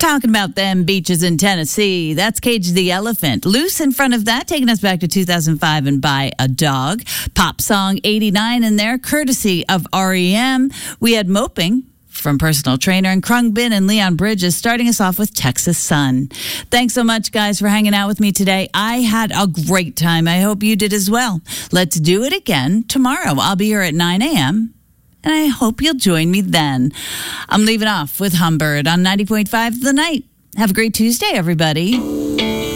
Talking about them beaches in Tennessee. That's Cage the Elephant. Loose in front of that, taking us back to 2005 and Buy a Dog. Pop Song 89 in there, courtesy of REM. We had Moping from Personal Trainer, and Krungbin and Leon Bridges starting us off with Texas Sun. Thanks so much, guys, for hanging out with me today. I had a great time. I hope you did as well. Let's do it again tomorrow. I'll be here at 9 a.m., and I hope you'll join me then. I'm leaving off with Humbird on 90.5 The Night. Have a great Tuesday, everybody.